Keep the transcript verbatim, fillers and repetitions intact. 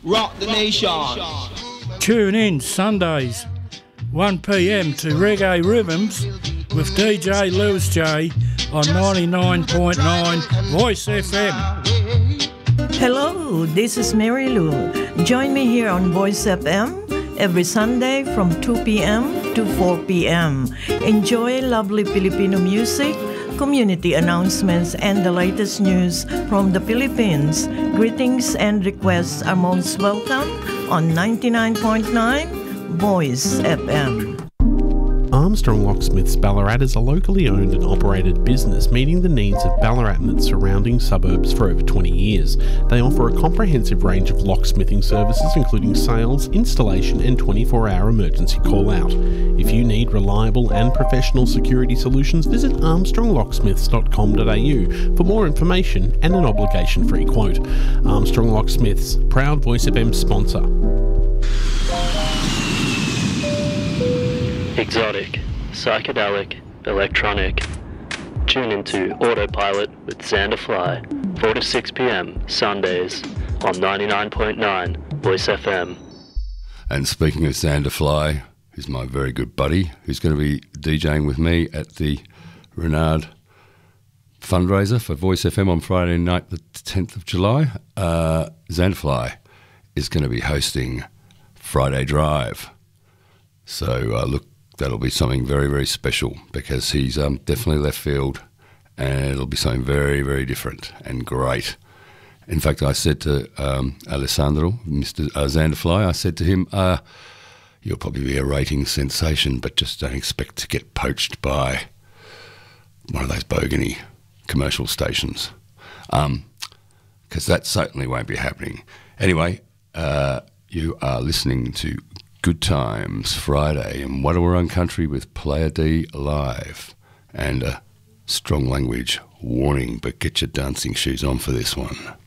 rock the nation. Tune in Sundays, one p m to Reggae Rhythms with D J Lewis J on ninety-nine point nine Voice F M. Hello, this is Mary Lou. Join me here on Voice F M every Sunday from two p m to four p m Enjoy lovely Filipino music, community announcements, and the latest news from the Philippines. Greetings and requests are most welcome on ninety-nine point nine Voice F M. Armstrong Locksmiths Ballarat is a locally owned and operated business meeting the needs of Ballarat and its surrounding suburbs for over twenty years. They offer a comprehensive range of locksmithing services including sales, installation and twenty-four hour emergency call-out. If you need reliable and professional security solutions, visit armstrong locksmiths dot com dot a u for more information and an obligation-free quote. Armstrong Locksmiths, proud Voice F M sponsor. Exotic, psychedelic, electronic. Tune into Autopilot with Xander Fly, four to six p m Sundays on ninety-nine point nine Voice F M. And speaking of Xander Fly, who's my very good buddy, who's going to be DJing with me at the Renard fundraiser for Voice F M on Friday night, the tenth of July, uh, Xander Fly is going to be hosting Friday Drive. So uh, look, that'll be something very, very special because he's um, definitely left field and it'll be something very, very different and great. In fact, I said to um, Alessandro, Mister Uh, Xander Fly, I said to him, uh, you'll probably be a rating sensation, but just don't expect to get poached by one of those bogany commercial stations because um, that certainly won't be happening. Anyway, uh, you are listening to Good Times Friday in Wadawurrung Country with Player D live and a strong language warning, but get your dancing shoes on for this one.